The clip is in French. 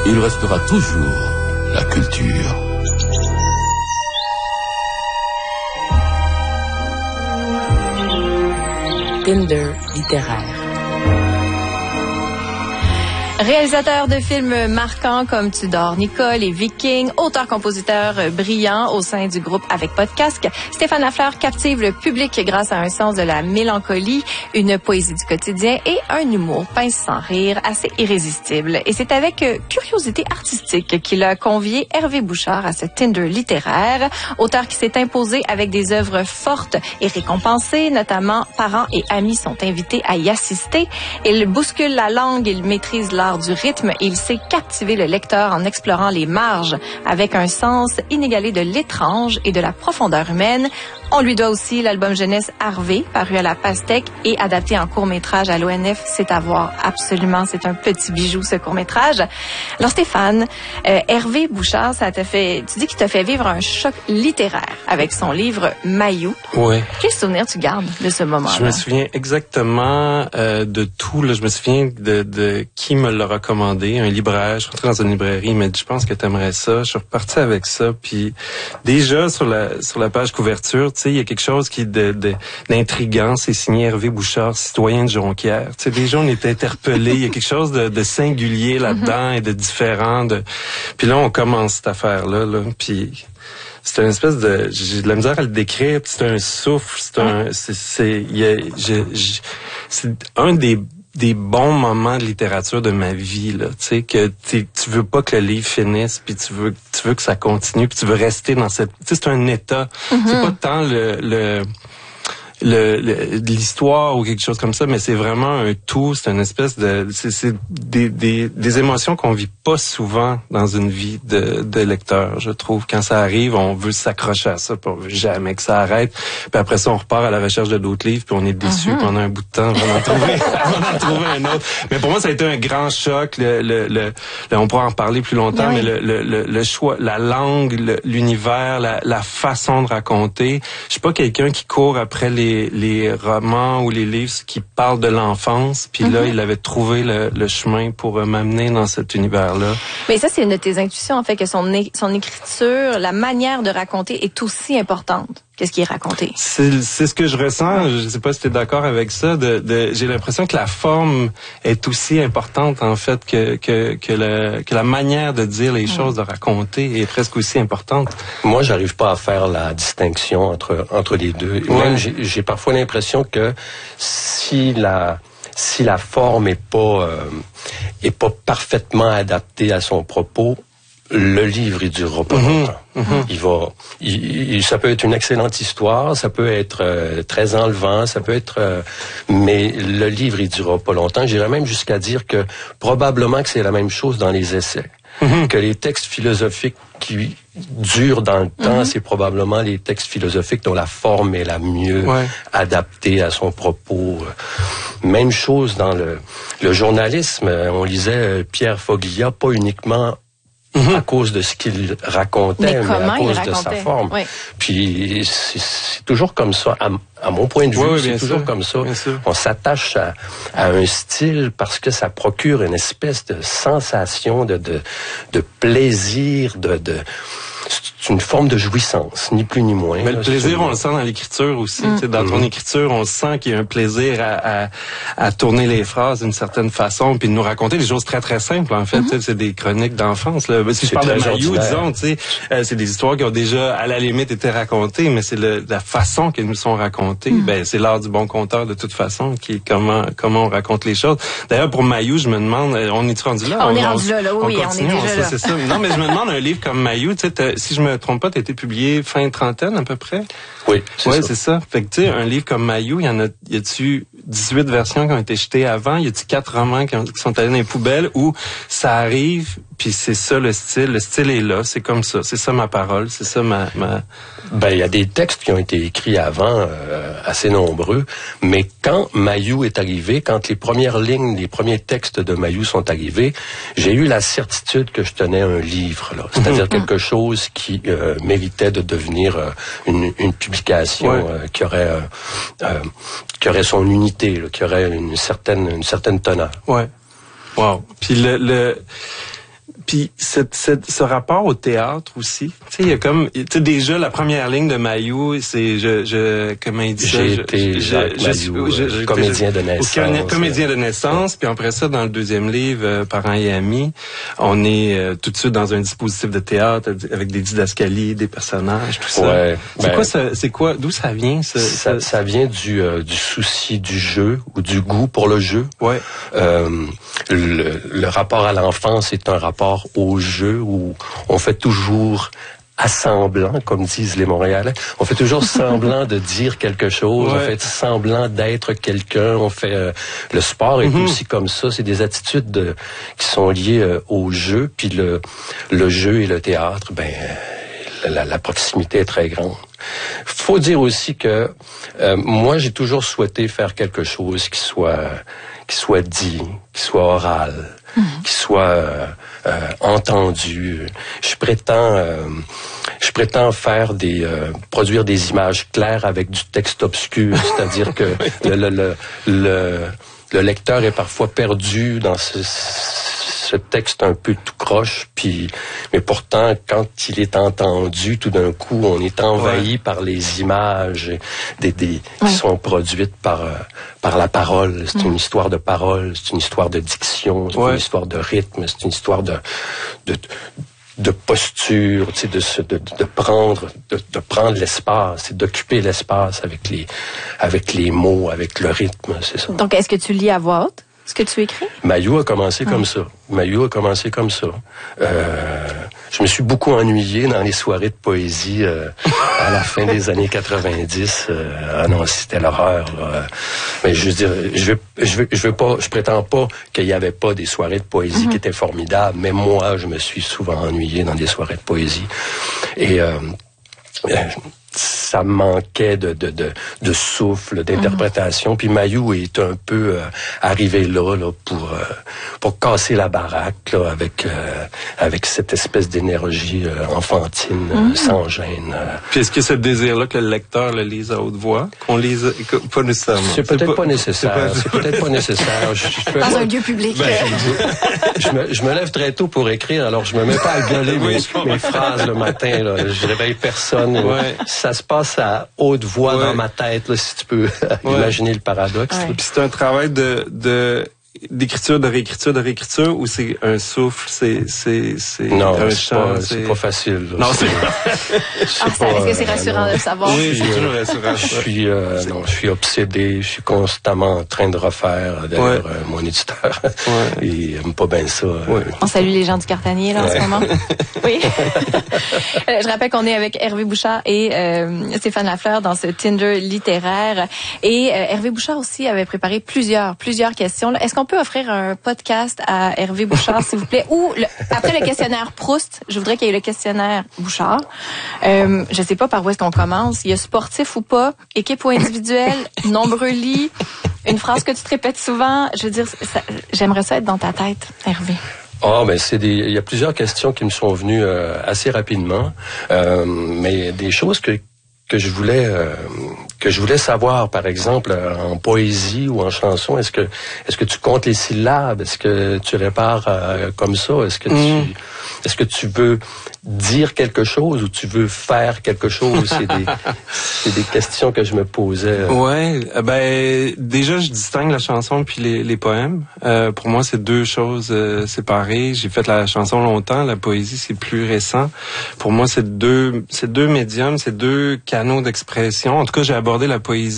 il restera toujours la culture. Tinder littéraire. Réalisateur de films marquants comme Tudor Nicole et Viking, auteur-compositeur brillant au sein du groupe Avec Pas de casque, Stéphane Lafleur captive le public grâce à un sens de la mélancolie, une poésie du quotidien et un humour pince sans rire assez irrésistible. Et c'est avec curiosité artistique qu'il a convié Hervé Bouchard à ce Tinder littéraire, auteur qui s'est imposé avec des œuvres fortes et récompensées, notamment parents et amis sont invités à y assister. Il bouscule la langue, il maîtrise l'art du rythme et il sait captiver le lecteur en explorant les marges avec un sens inégalé de l'étrange et de la profondeur humaine. On lui doit aussi l'album jeunesse Harvey, paru à la Pastèque et adapté en court-métrage à l'ONF. C'est à voir absolument, c'est un petit bijou ce court-métrage. Alors Stéphane, Hervé Bouchard, tu dis qu'il t'a fait vivre un choc littéraire avec son livre Mayou. Oui. Quel souvenir tu gardes de ce moment-là? Je me souviens exactement de tout. Là. Je me souviens de qui me l'a recommandé, un libraire. Je suis rentré dans une librairie, il m'a dit, je pense que t'aimerais ça. Je suis reparti avec ça. Puis déjà, sur la page couverture, tu sais, il y a quelque chose d'intriguant. C'est signé Hervé Bouchard, citoyen de Jonquière. Tu sais, déjà, on était interpellés. Il y a quelque chose de singulier là-dedans et de différent. Puis là, on commence cette affaire-là. Puis c'est une espèce de... J'ai de la misère à le décrire. C'est un souffle. C'est un des bons moments de littérature de ma vie, là, tu sais, que tu veux pas que le livre finisse, puis tu veux que ça continue, puis tu veux rester dans cette, tu sais, c'est un état. C'est pas tant l'histoire ou quelque chose comme ça, mais c'est vraiment un tout, c'est une espèce de, c'est des émotions qu'on vit pas souvent dans une vie de lecteur, je trouve. Quand ça arrive, on veut s'accrocher à ça, puis on veut jamais que ça arrête. Puis après ça, on repart à la recherche de d'autres livres, puis on est déçu pendant un bout de temps avant d'en trouver un autre. Mais pour moi, ça a été un grand choc. On pourra en parler plus longtemps, mais le choix, la langue, l'univers, la façon de raconter. Je suis pas quelqu'un qui court après les romans ou les livres qui parlent de l'enfance. Puis là, il avait trouvé le chemin pour m'amener dans cet univers-là. Mais ça, c'est une de tes intuitions, en fait, que son écriture, la manière de raconter est aussi importante que ce qui est raconté. C'est ce que je ressens. Je sais pas si tu es d'accord avec ça. J'ai l'impression que la forme est aussi importante, en fait, que la manière de dire les choses, de raconter, est presque aussi importante. Moi, j'arrive pas à faire la distinction entre les deux. Ouais. Même, j'ai parfois l'impression que si la forme est pas parfaitement adaptée à son propos, le livre, il durera pas longtemps. Ça peut être une excellente histoire, ça peut être très enlevant, ça peut être, mais le livre, il durera pas longtemps. J'irais même jusqu'à dire que probablement que c'est la même chose dans les essais. Que les textes philosophiques qui durent dans le temps, c'est probablement les textes philosophiques dont la forme est la mieux adaptée à son propos. Même chose dans le journalisme. On lisait Pierre Foglia, pas uniquement à cause de ce qu'il racontait, mais à cause de sa forme. Oui. Puis c'est toujours comme ça, à mon point de vue, c'est toujours comme ça. On s'attache à un style parce que ça procure une espèce de sensation, de plaisir, c'est une forme de jouissance, ni plus ni moins. Mais le plaisir, on le sent dans l'écriture aussi. Dans ton écriture, on sent qu'il y a un plaisir à tourner les phrases d'une certaine façon, puis de nous raconter des choses très très simples. En fait, c'est des chroniques d'enfance. Là. Si je parle de Mayou, disons, c'est des histoires qui ont déjà à la limite été racontées, mais c'est la façon qu'elles nous sont racontées. C'est l'art du bon conteur de toute façon, qui est comment on raconte les choses. D'ailleurs, pour Mayou, je me demande, on est rendu là? On est rendu là, oui, on est déjà là. C'est ça. Non, mais je me demande un livre comme Mayou, tu sais, si je me trompe pas, t'as été publié fin trentaine à peu près? Oui, c'est ça. Fait que tu sais, un livre comme Mayou, y a-tu 18 versions qui ont été jetées avant? Y a-tu 4 romans qui sont allés dans les poubelles où ça arrive, puis c'est ça le style. Le style est là, c'est comme ça. C'est ça ma parole, c'est ça ma... Ben, il y a des textes qui ont été écrits avant, assez nombreux, mais quand Mayou est arrivé, quand les premières lignes, les premiers textes de Mayou sont arrivés, j'ai eu la certitude que je tenais un livre, là. C'est-à-dire quelque chose qui méritait de devenir une publication qui aurait son unité, là, qui aurait une certaine teneur. Ouais. Wow. Puis puis ce rapport au théâtre aussi. Tu sais, il y a comme, tu sais, déjà la première ligne de Mayou, c'est comment il dit ça? J'ai été Jacques Mayou, comédien de naissance. Comédien de naissance, puis après ça, dans le deuxième livre, Parents et amis, on est tout de suite dans un dispositif de théâtre avec des didascalies, des personnages, tout ça. Ouais, c'est quoi, d'où ça vient ça vient du souci du jeu ou du goût pour le jeu. Ouais. Le rapport à l'enfance est un rapport au jeu où on fait toujours assemblant, comme disent les Montréalais. On fait toujours semblant de dire quelque chose, on fait semblant d'être quelqu'un, on fait le sport est aussi comme ça, c'est des attitudes qui sont liées au jeu, puis le jeu et le théâtre, la proximité est très grande. Faut dire aussi que moi j'ai toujours souhaité faire quelque chose qui soit dit, qui soit oral, qui soit entendu. Je prétends faire produire des images claires avec du texte obscur, c'est-à-dire que le lecteur est parfois perdu dans ce texte un peu tout croche, mais pourtant, quand il est entendu, tout d'un coup, on est envahi par les images qui sont produites par la parole. C'est une histoire de parole, c'est une histoire de diction, c'est une histoire de rythme, c'est une histoire de posture, tu sais, de prendre l'espace, d'occuper l'espace avec les mots, avec le rythme, c'est ça. Donc, est-ce que tu lis à voix haute ce que tu écris? Mayou a commencé comme ça. Je me suis beaucoup ennuyé dans les soirées de poésie à la fin des années 90. Non, c'était l'horreur. Mais je veux dire, je prétends pas qu'il y avait pas des soirées de poésie qui étaient formidables, mais moi, je me suis souvent ennuyé dans des soirées de poésie. Et ça manquait de souffle, d'interprétation. Puis Mayou est un peu arrivé là pour casser la baraque là, avec cette espèce d'énergie enfantine, sans gêne. Puis est-ce que ce désir-là que le lecteur le lise à haute voix, qu'on lise pas nécessairement? C'est peut-être pas nécessaire. Dans un lieu public. Je me lève très tôt pour écrire, alors je me mets pas à gueuler mes phrases le matin. Là. Je réveille personne. Ça se passe à haute voix dans ma tête, là, si tu peux imaginer le paradoxe. Puis c'est un travail d'écriture, de réécriture, ou c'est un souffle, non, un chant? C'est pas facile. Là. Non, c'est est-ce que c'est rassurant de le savoir? Oui, c'est toujours rassurant. Je suis obsédé, je suis constamment en train de refaire. D'ailleurs, mon éditeur, il aime pas bien ça. On salue les gens du Cartanier, là, en ce moment. Oui. Je rappelle qu'on est avec Hervé Bouchard et Stéphane Lafleur dans ce Tinder littéraire. Et Hervé Bouchard aussi avait préparé plusieurs questions. Là. Est-ce qu'on peut offrir un podcast à Hervé Bouchard, s'il vous plaît? Ou, après le questionnaire Proust, je voudrais qu'il y ait le questionnaire Bouchard. Je sais pas par où est-ce qu'on commence. Il y a sportif ou pas, équipe ou individuelle, nombreux lits, une phrase que tu te répètes souvent. Je veux dire, j'aimerais ça être dans ta tête, Hervé. Il y a plusieurs questions qui me sont venues assez rapidement, mais des choses que je voulais savoir, par exemple, en poésie ou en chanson. Est-ce que tu comptes les syllabes? Est-ce que tu répares comme ça? Est-ce que tu veux dire quelque chose ou tu veux faire quelque chose? C'est des questions que je me posais. Déjà, je distingue la chanson puis les poèmes. Pour moi, c'est deux choses séparées. J'ai fait la chanson longtemps, la poésie, c'est plus récent. Pour moi, c'est deux médiums, c'est deux canaux d'expression. En tout cas, j'ai abordé la poésie